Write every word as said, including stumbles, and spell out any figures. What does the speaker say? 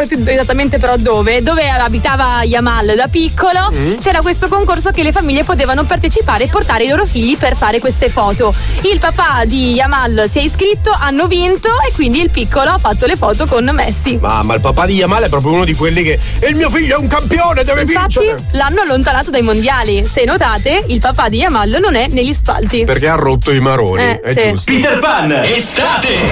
esattamente però dove, dove abitava Yamal da piccolo, mm. c'era questo concorso che le famiglie potevano partecipare e portare i loro figli per fare queste foto. Il papà di Yamal si è iscritto, hanno vinto e quindi il piccolo ha fatto le foto con Messi. Ma, ma il papà di Yamal è proprio uno di quelli che il mio figlio è un campione, deve Infatti, vincere. l'hanno allontanato dai mondiali. Se notate, il papà di Yamal non è negli spalti perché ha rotto i maroni, eh, è sì. giusto. Peter Pan estate.